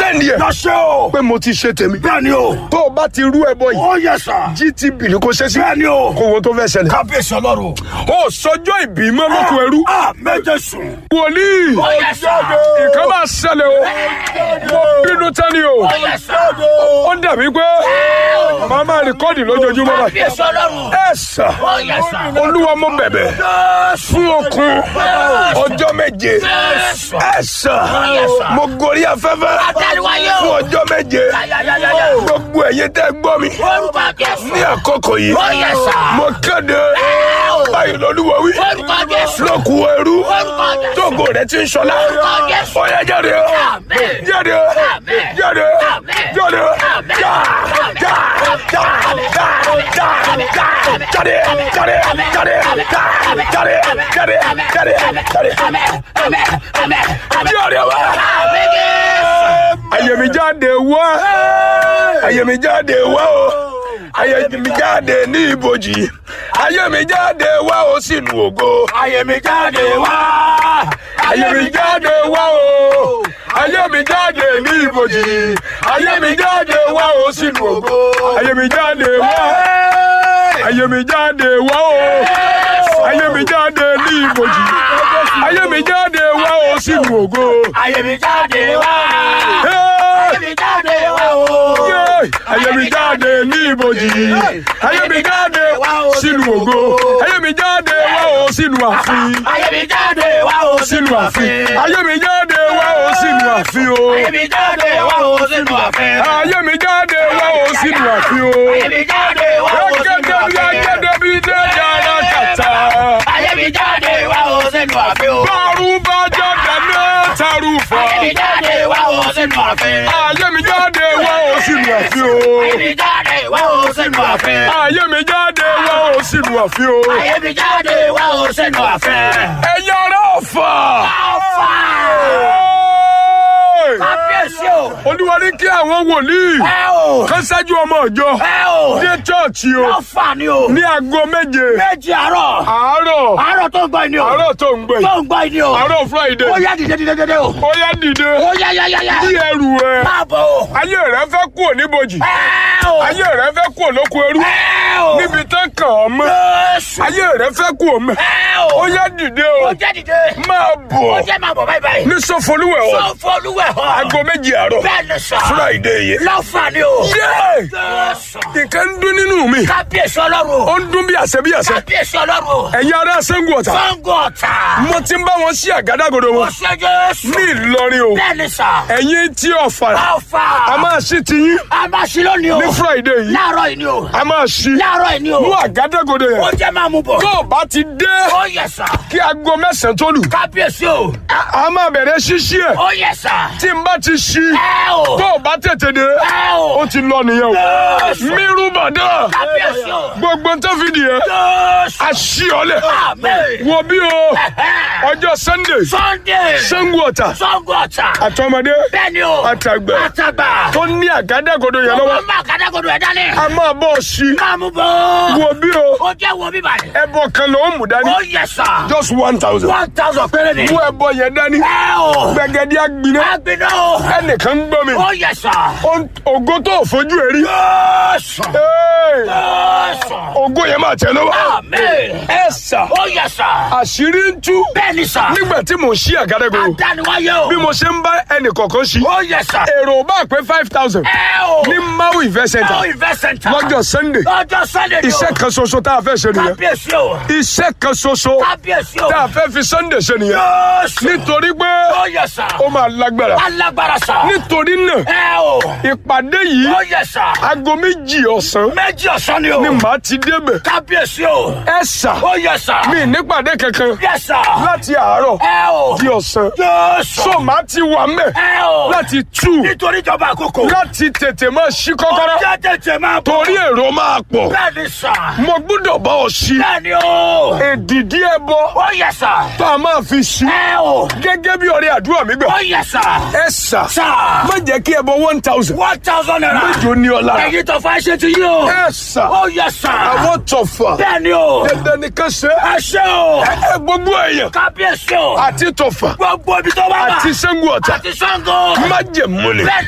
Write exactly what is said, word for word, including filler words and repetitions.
sẹ́ni ẹ̀. lọ ṣe o. pé mo ti ṣe tèmi. bẹ́ẹ̀ni o. tó o bá ti rú ẹbọ yìí. ó yẹ sà. G T B ni kò ṣe sí. bẹ́ẹ̀ni o. kò wo tó fẹ́ ṣẹlẹ̀. kábíyèsí ọlọ́run. ó sọjọ́ ìbí mọ́ lóko ẹrú. a méje sùn. wòlíì. ó yẹ sà. ìkan máa ṣẹlẹ̀ o. mo bínú tẹ́ni o. ó yẹ sà. ó dàbí pé màá máa rìkọ́ọ̀dì lójoojúmọ́ báyìí. kábíyèsí ọlọ́run. ẹ sà. ó yẹ sà. olúwa mo bẹ̀bẹ̀ fún okun ọjọ́ méje. ẹ sà. mo gorí afẹ́fẹ́ fún ọjọ́ méje. gbogbo ẹ̀yin tẹ́ gbọ́ mi ní àkókò yìí. mo kéde báyìí lọ́lúwa wí. lóku ẹrú tógo rẹ̀ ti ń ṣọlá. ó yá jáde jáde jáde jáde já já já já já já jáde jáde jáde já jáde jáde jáde jáde jáde wá. ayé mi jáde wá ayé mi jáde wá o ayé mi jáde ní ibojì ayé mi jáde wá o sínú ògo. ayé mi jáde wá. ayé mi jáde wá o ayé mi jáde ní ibojì ayé mi jáde wá o sínú ògo. ayé mi jáde wá ayé mi jáde wá o ayé mi jáde ní ibojì ayé mi jáde wá o sínú ògo. ayé mi jáde wá. ayé mi jáde wá o. ayé mi jáde ní ibojì ayé mi jáde sínú ògo. ayé mi jáde wá o sínú ààfin. ayé mi jáde wá o sínú ààfin. ayé mi jáde wá o sínú ààfin o. ayé mi jáde wá o sínú ààfin. ayé mi jáde wá o sínú ààfin o. ayé mi jáde wá o sínú ààfin. gẹ́gẹ́ bí dáadáa kàtà. ayé mi jáde wá o sínú ààfin o. bárú bá jáde mẹ́tàrú fọ́. ayé mi jáde wá o sínú ààfin. ayé mi jáde wá o sínú ààfin o. ayé mi jáde wá o sínú ààfin. ayé mi jáde wá o sínú ààfin o. ayé mi jáde wá o sínú ààfin. ẹ̀yin ará Ọ̀fà. Ọ̀fà. kábíyèsí o. olúwa ní kí àwọn wòlíì ẹ o. kan ṣáájú ọmọ ọjọ́ ẹ o. dé chọ́ọ̀chì o Ọ̀fà ni o. ní aago méje méjì àárọ̀. àárọ̀ àárọ̀ tó ń gbọ́ ni o. àárọ̀ tó ń gbé tó ń gbọ́ ni o. àárọ̀ Friday ó yá dìde dìde dìde o. ó yá dìde ó yá yá yá yá. bí ẹrù ẹ máa bọ̀ o. ayé rẹ fẹ́ kúrò níbojì ẹ o. ayé rẹ fẹ́ kúrò lóko ẹrú ẹ o. níbi tán kàn ọ́ mọ́ Jésù. ayé rẹ fẹ́ kúrò mọ́ ẹ o. ó yá dìde o ó jẹ́ dìde. máa bọ̀ ó jẹ́ máa bọ̀ báyìí báyìí. ní Sọfọlúwẹ̀ ọ̀ Sọfọlúwẹ̀ hàn. aago méjì àárọ̀ bẹ́ẹ̀ ni sà. Friday yẹn. lọ́fà ni o. Yé! Jésù. nǹkan ń dún nínú mi kábíyèsí ọlọ́run. ó ń dún bí àṣẹ bí àṣẹ kábíyèsí ọlọ́run. ẹ̀yin ará Ṣàngó Ọ̀tà Ṣàngó Ọ̀tà. mo ti ń bá wọn sí àgádágodo ó wọn ṣe Jésù. ní Ìlọrin o bẹ́ẹ̀ ni sà. ẹ̀yin tí Ọ̀fà Ọ̀fà. a máa ṣí tiyín a máa ṣí lónìí o. ní Friday yìí láàárọ̀ yìí ni o. a máa ṣí láàárọ̀ yìí ni o. mú àgádágodo ó yẹn jẹ́ máa mú bọ̀. tó o bá ti dé ó yẹ sà. kí aago mẹ́sàn-án tó lù kábíyèsí o. a a máa bẹ̀rẹ̀ ṣíṣí ẹ̀ ó yẹ sà. tí n bá ti ṣí ẹ o. tó o bá tètè dé ẹ o. ó ti lọ nìyẹn o Jésù. mírú bàdàn kábíyèsí o. gbogbo tó fi nìyẹn Jésù. a ṣí ọ lẹ̀ Àmín. wo bí o ọjọ́ Sunday Sunday. Ṣàngó Ọ̀tà Ṣàngó Ọ̀tà. àtọmọdé bẹ́ẹ̀ni o. àtàgbà àtàgbà. tó ní àgádágodo yẹn ọmọ lọ́wọ́ máa kàdágodo ẹ̀ dání. a máa bọ̀ ṣí máa mú bọ̀. wo bí o ó jẹ́ wo bí báyìí. ẹbọ kan ló ń mú dání ó yẹ sà. just one thousand one thousand péré ni. mú ẹbọ yẹn dání ẹ o. gbẹgẹdí agbiná agbiná o. ẹnìkan ń gbọ́ mi ó yẹ sà. Ó- ògo tó o fojú ẹ rí Jésù. Hey! Jésù. ògo yẹn máa tẹ lọ́wọ́ Àmín. ẹ sà ó yẹ sà. àṣírí ń tú bẹ́ẹ̀ni sà. nígbà tí mò ń ṣí àgádágodo àdániwáyé o. bí mo ṣe ń bá ẹnì kọ̀ọ̀kan ṣí ó yẹ sà. èrò bá pé five thousand ẹ o. ní Maui Invest Center Now invest center. lọ́jọ́ Sunday lọ́jọ́ Sunday ni o. iṣẹ́ kan ṣoṣo tá a fẹ́ ṣe nìyẹn kábíyèsí o. iṣẹ́ kan ṣoṣo kábíyèsí o. tá a fẹ́ fi Sunday ṣe nìyẹn Jésù. nítorí pé ó yẹ sà. ó máa lágbára alágbára sà. nítorí náà ẹ o. ìpàdé yìí ó yẹ sà. aago méjì ọ̀sán méjì ọ̀sán ni o. ni màá ti débẹ̀ kábíyèsí o. ẹ sà ó yẹ sà. mi nípàdé kankan yẹ sà. láti àárọ̀ ẹ o. di ọ̀sán Jésù. so màá ti wà mẹ́ ẹ o. láti tú nítorí ìjọba àkókò. láti tètè máa ṣí kọ́kọ́rọ́ ọjọ́ tètè máa bọ̀. torí èrò máa pọ̀ bẹ́ẹ̀ni sà. mo gbọ́dọ̀ bá ọ ṣí bẹ́ẹ̀ni o. èdìdí ẹbọ ó yẹ sà. tá a máa fi ṣí ẹ o. gẹ́gẹ́ bí ọrẹ àdúrà mi gbà ó yẹ sà. ẹ sà sà. má jẹ́ kí ẹbọ one thousand one thousand naira. méjò ní ọ lára ẹ̀yin tó fa ṣe ti yí o. ẹ sà ó yẹ sà. àwọn tọ̀fà bẹ́ẹ̀ni o. dandan nìkan ṣe ẹ ṣe o. ẹ ẹ gbogbo èèyàn kábíyèsí o. àti tọ̀fà gbogbo ibi tó bá wà. àti Ṣàngó Ọ̀tà àti Ṣàngó. má jẹ̀ múni. bẹ́ẹ̀ni.